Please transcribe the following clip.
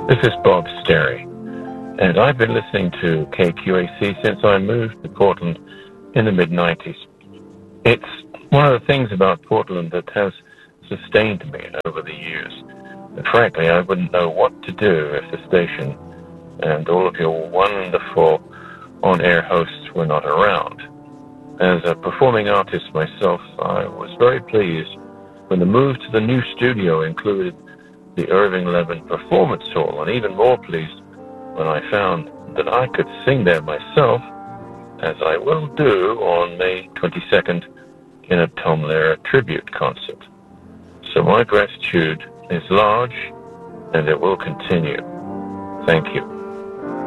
This is Bob Sterry, and I've been listening to KQAC since I moved to Portland in the mid-90s. It's one of the things about Portland that has sustained me over the years. And frankly, I wouldn't know what to do if the station and all of your wonderful on-air hosts were not around. As a performing artist myself, I was very pleased when the move to the new studio included the Irving Levin Performance Hall, and even more pleased when I found that I could sing there myself, as I will do on May 22nd in a Tom Lehrer tribute concert. So my gratitude is large, and it will continue. Thank you.